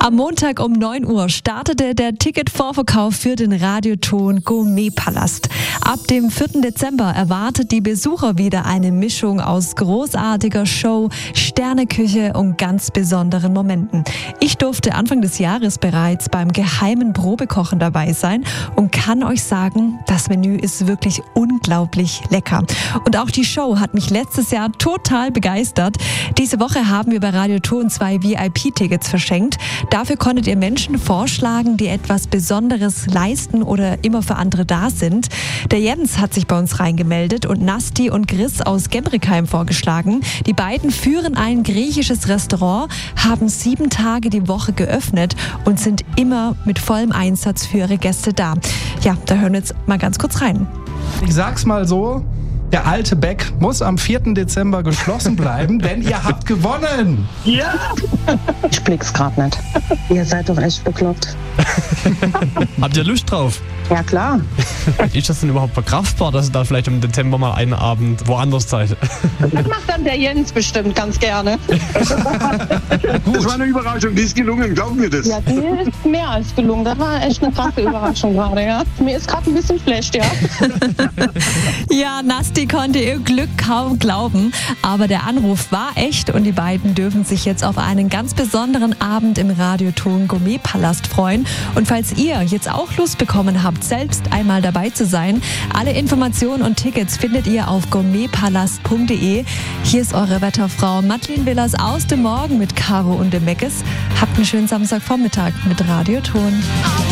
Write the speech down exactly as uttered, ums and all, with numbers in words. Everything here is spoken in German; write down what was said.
Am Montag um neun Uhr startete der Ticketvorverkauf für den Radioton Gourmet-Palast. Ab dem vierten Dezember erwartet die Besucher wieder eine Mischung aus großartiger Show, Sterneküche und ganz besonderen Momenten. Ich durfte Anfang des Jahres bereits beim geheimen Probekochen dabei sein und kann euch sagen, das Menü ist wirklich unglaublich lecker. Und auch die Show hat mich letztes Jahr total begeistert. Diese Woche haben wir bei Radioton zwei V I P-Tickets verschenkt. Dafür konntet ihr Menschen vorschlagen, die etwas Besonderes leisten oder immer für andere da sind. Der Jens hat sich bei uns reingemeldet und Nasti und Chris aus Gembrikheim vorgeschlagen. Die beiden führen ein griechisches Restaurant, haben sieben Tage die Woche geöffnet und sind immer mit vollem Einsatz für ihre Gäste da. Ja, da hören wir jetzt mal ganz kurz rein. Ich sag's mal so, der alte Beck muss am vierten Dezember geschlossen bleiben, denn ihr habt gewonnen. Ja! Ich blick's grad nicht. Ihr seid doch echt bekloppt. Habt ihr Lust drauf? Ja, klar. Ist das denn überhaupt verkraftbar, dass ihr da vielleicht im Dezember mal einen Abend woanders seid? Das macht dann der Jens bestimmt ganz gerne. Das war eine Überraschung, die ist gelungen, glaub mir das. Ja, die ist mehr als gelungen. Das war echt eine krasse Überraschung gerade, ja. Mir ist gerade ein bisschen schlecht, ja. Ja, Nasti konnte ihr Glück kaum glauben, aber der Anruf war echt und die beiden dürfen sich jetzt auf einen ganz besonderen Abend im Radioton Gourmet-Palast freuen. Und falls ihr jetzt auch Lust bekommen habt, selbst einmal dabei zu sein, alle Informationen und Tickets findet ihr auf gourmetpalast punkt de. Hier ist eure Wetterfrau Madeleine Willers aus dem Morgen mit Caro und dem Meckes. Habt einen schönen Samstagvormittag mit Radioton.